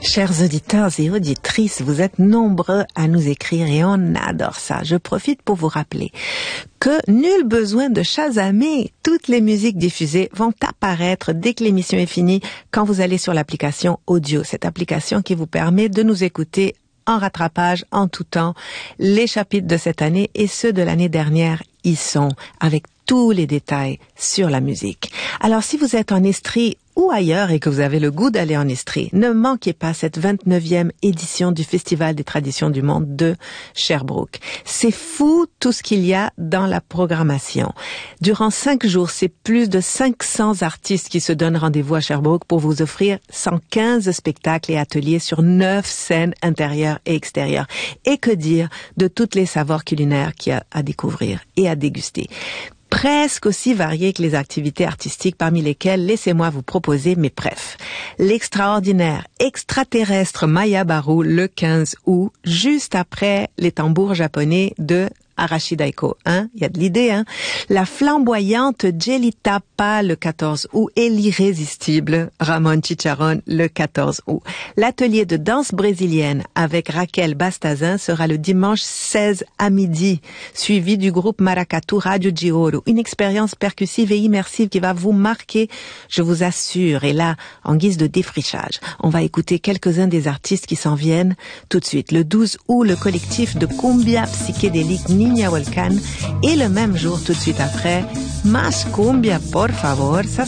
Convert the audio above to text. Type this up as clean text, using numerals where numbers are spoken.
Chers auditeurs et auditrices, vous êtes nombreux à nous écrire et on adore ça. Je profite pour vous rappeler que nul besoin de chasamer. Toutes les musiques diffusées vont apparaître dès que l'émission est finie quand vous allez sur l'application audio. Cette application qui vous permet de nous écouter en rattrapage, en tout temps. Les chapitres de cette année et ceux de l'année dernière y sont, avec tous les détails sur la musique. Alors, si vous êtes en Estrie ou ailleurs et que vous avez le goût d'aller en Estrie, ne manquez pas cette 29e édition du Festival des traditions du monde de Sherbrooke. C'est fou tout ce qu'il y a dans la programmation. Durant 5 jours, c'est plus de 500 artistes qui se donnent rendez-vous à Sherbrooke pour vous offrir 115 spectacles et ateliers sur 9 scènes intérieures et extérieures. Et que dire de toutes les savoirs culinaires qu'il y a à découvrir et à déguster. Presque aussi variées que les activités artistiques, parmi lesquelles laissez-moi vous proposer mes préfs. L'extraordinaire extraterrestre Maya Baru le 15 août, juste après les tambours japonais de Arashi Daiko, hein? Il y a de l'idée, hein? La flamboyante Jelly Tapa le 14 août et l'irrésistible Ramon Chicharron le 14 août. L'atelier de danse brésilienne avec Raquel Bastazin sera le dimanche 16 à midi, suivi du groupe Maracatu Radio de Ouro. Une expérience percussive et immersive qui va vous marquer, je vous assure. Et là, en guise de défrichage, on va écouter quelques-uns des artistes qui s'en viennent tout de suite. Le 12 août, le collectif de cumbia psychédélique Niña Volcán, et le même jour, tout de suite après, Mas Cumbia, por favor, ça